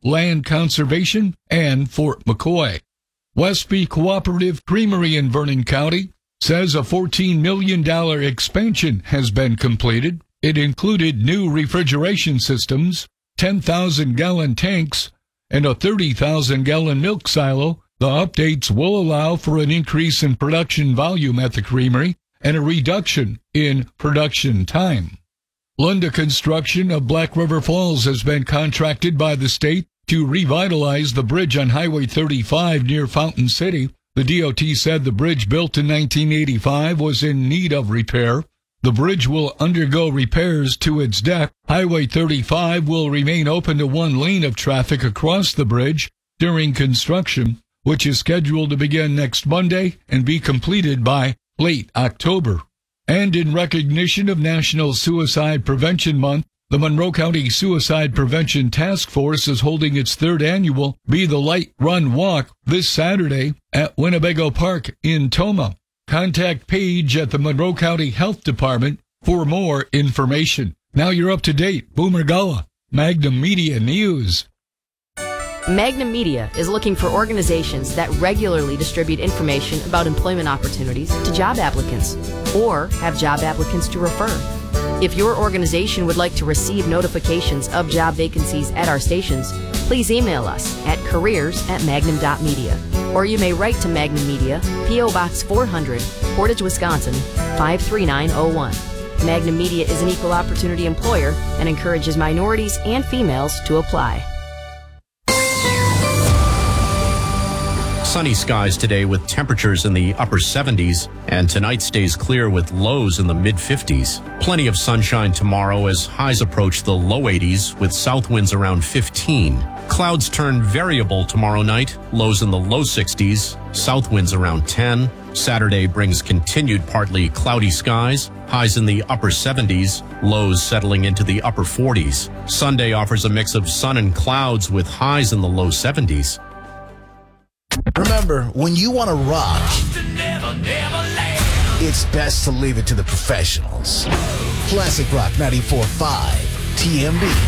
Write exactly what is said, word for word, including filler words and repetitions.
Land Conservation, and Fort McCoy. Westby Cooperative Creamery in Vernon County says a fourteen million dollars expansion has been completed. It included new refrigeration systems, ten thousand gallon tanks, and a thirty thousand gallon milk silo. The updates will allow for an increase in production volume at the creamery and a reduction in production time. Lunda Construction of Black River Falls has been contracted by the state to revitalize the bridge on Highway thirty-five near Fountain City. The D O T said the bridge, built in nineteen eighty-five, was in need of repair. The bridge will undergo repairs to its deck. Highway thirty-five will remain open to one lane of traffic across the bridge during construction, which is scheduled to begin next Monday and be completed by late October. And in recognition of National Suicide Prevention Month, the Monroe County Suicide Prevention Task Force is holding its third annual Be the Light Run Walk this Saturday at Winnebago Park in Tomah. Contact Paige at the Monroe County Health Department for more information. Now you're up to date. Boomer Gullah, Magnum Media News. Magnum Media is looking for organizations that regularly distribute information about employment opportunities to job applicants or have job applicants to refer. If your organization would like to receive notifications of job vacancies at our stations, please email us at careers at magnum dot media. Or you may write to Magnum Media, P O Box four hundred, Portage, Wisconsin, five three nine oh one. Magnum Media is an equal opportunity employer and encourages minorities and females to apply. Sunny skies today with temperatures in the upper seventies, and tonight stays clear with lows in the mid fifties. Plenty of sunshine tomorrow as highs approach the low eighties with south winds around fifteen. Clouds turn variable tomorrow night, lows in the low sixties, south winds around ten. Saturday brings continued partly cloudy skies, highs in the upper seventies, lows settling into the upper forties. Sunday offers a mix of sun and clouds with highs in the low seventies. Remember, when you want to rock, it's best to leave it to the professionals. Classic Rock ninety-four point five, T M B.